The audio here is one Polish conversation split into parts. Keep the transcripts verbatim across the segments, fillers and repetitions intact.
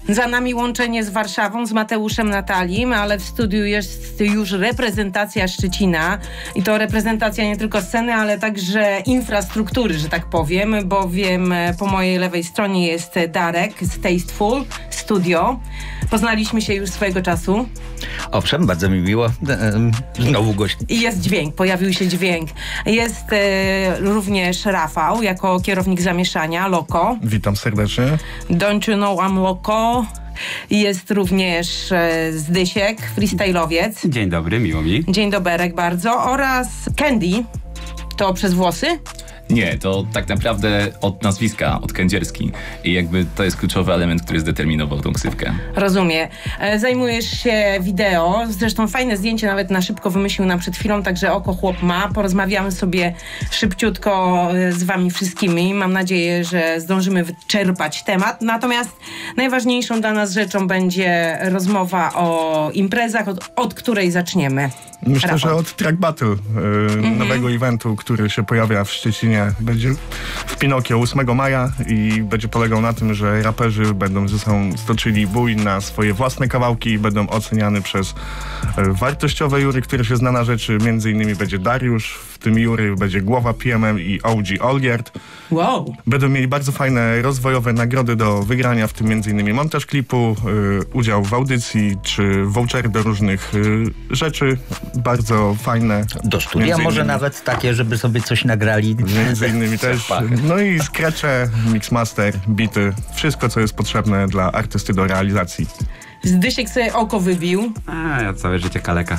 Za nami łączenie z Warszawą, z Mateuszem Natalim, ale w studiu jest już reprezentacja Szczecina i to reprezentacja nie tylko sceny, ale także infrastruktury, że tak powiem, bowiem po mojej lewej stronie jest Darek z Tasteful Studio. Poznaliśmy się już swojego czasu. Owszem, bardzo mi miło. Znowu gość. I jest dźwięk, pojawił się dźwięk. Jest e, również Rafał jako kierownik zamieszania, Loko. Witam serdecznie. Don't you know I'm Loko. Jest również e, Zdysiek, freestyle'owiec. Dzień dobry, miło mi. Dzień doberek bardzo. Oraz Candy, to przez włosy. Nie, to tak naprawdę od nazwiska, od Kędzierski. I jakby to jest kluczowy element, który zdeterminował tą ksywkę. Rozumiem. E, Zajmujesz się wideo. Zresztą fajne zdjęcie nawet na szybko wymyślił nam przed chwilą, także oko chłop ma. Porozmawiamy sobie szybciutko z wami wszystkimi. Mam nadzieję, że zdążymy wyczerpać temat. Natomiast najważniejszą dla nas rzeczą będzie rozmowa o imprezach, od, od której zaczniemy. Myślę, Rafał. że od Track Battle, yy, mm-hmm. nowego eventu, który się pojawia w Szczecinie. Będzie w Pinokio ósmego maja i będzie polegał na tym, że raperzy będą ze sobą stoczyli bój na swoje własne kawałki i będą oceniane przez wartościowe jury, które się zna na rzeczy. Między innymi będzie Dariusz, w tym jury będzie Głowa P M M i O G Olgierd. Wow. Będą mieli bardzo fajne rozwojowe nagrody do wygrania, w tym między innymi montaż klipu, yy, udział w audycji czy vouchery do różnych yy, rzeczy. Bardzo fajne. Do studia może innymi, nawet takie, żeby sobie coś nagrali. Między innymi też. No i skrecze, mixmaster, bity. Wszystko, co jest potrzebne dla artysty do realizacji. Zdysiek sobie oko wybił. A, ja całe życie kaleka.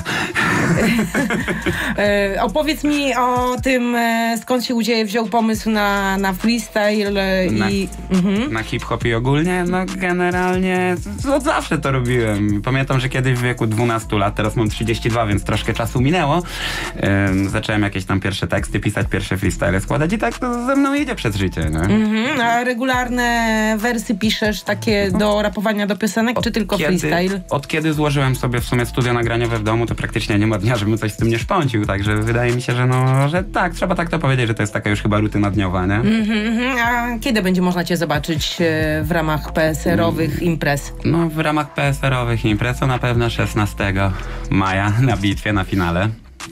e, opowiedz mi o tym, e, skąd się u ciebie wziął pomysł na, na freestyle Na, i... Mhm. na hip-hop i ogólnie, no generalnie od zawsze to robiłem. Pamiętam, że kiedyś w wieku dwunastu lat, teraz mam trzydzieści dwa, więc troszkę czasu minęło. Ym, zacząłem jakieś tam pierwsze teksty pisać, pierwsze freestyle składać i tak to ze mną idzie przez życie. No. Mhm. A regularne wersy piszesz takie do rapowania do piosenek, czy tylko Kiedy, freestyle? od kiedy złożyłem sobie w sumie studio nagraniowe w domu, to praktycznie nie ma dnia, żebym coś z tym nie szpącił, także wydaje mi się, że no, że tak, trzeba tak to powiedzieć, że to jest taka już chyba rutyna dniowa, nie? Mhm. A kiedy będzie można cię zobaczyć e, w ramach P S R-owych imprez? No w ramach P S R-owych imprez to na pewno szesnastego maja na bitwie, na finale.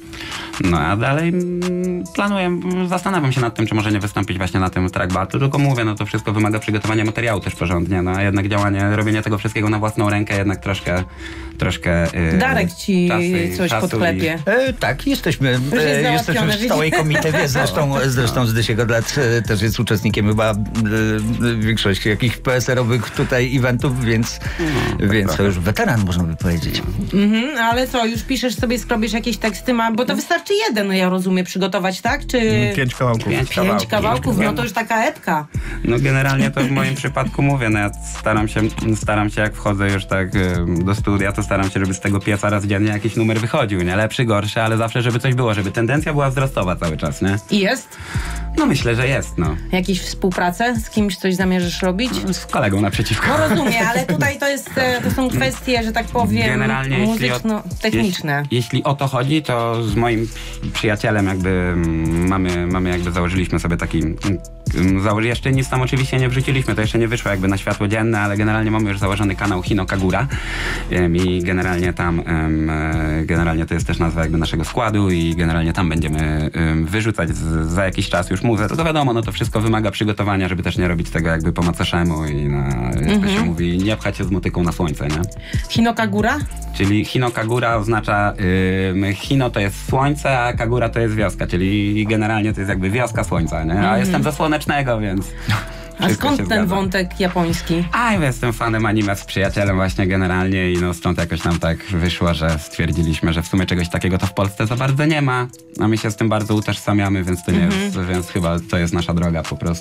No a dalej mm, planuję, zastanawiam się nad tym, czy może nie wystąpić właśnie na tym track battle, tylko mówię, no to wszystko wymaga przygotowania materiału też porządnie, no a jednak działanie, robienie tego wszystkiego na własną rękę jednak troszkę, troszkę... Yy, Darek ci czasy, coś czasu podklepie. I... E, tak, jesteśmy, e, jesteśmy w stałej komitywie, zresztą, zresztą Zdysiek od lat e, też jest uczestnikiem chyba e, większości jakichś P S R-owych tutaj eventów, więc, no, więc tak to już weteran, można by powiedzieć. Mhm, ale co, już piszesz sobie, skrobisz jakieś teksty, ma, bo to wystarczy jeden, no ja rozumiem, przygotować, tak? Czy... Pięć kawałków. Pięć Pięć kawałków, kawałków, no to już taka epka. No generalnie to w moim przypadku mówię, no ja staram się, staram się jak wchodzę już tak y, do studia, to staram się, żeby z tego pieca raz dziennie jakiś numer wychodził, nie? Lepszy, gorszy, ale zawsze, żeby coś było, żeby tendencja była wzrostowa cały czas, nie? I jest? No myślę, że jest, no. Jakieś współpracę? Z kimś coś zamierzasz robić? Z kolegą naprzeciwko. No rozumiem, ale tutaj to jest, to są kwestie, że tak powiem, Generalnie muzyczno-techniczne. Jeśli, jeśli o to chodzi, to z moim przyjacielem jakby mm, mamy, mamy jakby założyliśmy sobie taki... Mm, założy, jeszcze nic tam oczywiście nie wrzuciliśmy, to jeszcze nie wyszło jakby na światło dzienne, ale generalnie mamy już założony kanał Hino Kagura ym, i generalnie tam ym, generalnie to jest też nazwa jakby naszego składu i generalnie tam będziemy ym, wyrzucać z, za jakiś czas już muzę. To, to wiadomo, no to wszystko wymaga przygotowania, żeby też nie robić tego jakby po macoszemu i na, jak to się mówi, nie pchać się z motyką na słońce, nie? Hino Kagura? Czyli Hino Kagura oznacza, yy, Hino to jest słońce, a Kagura to jest wioska, czyli generalnie to jest jakby wioska słońca, nie? A mm-hmm. jestem ze Słonecznego, więc... A skąd ten wątek japoński? A ja jestem fanem anime z przyjacielem właśnie generalnie i no stąd jakoś nam tak wyszło, że stwierdziliśmy, że w sumie czegoś takiego to w Polsce za bardzo nie ma, a my się z tym bardzo utożsamiamy, więc to nie mm-hmm. jest, więc chyba to jest nasza droga po prostu.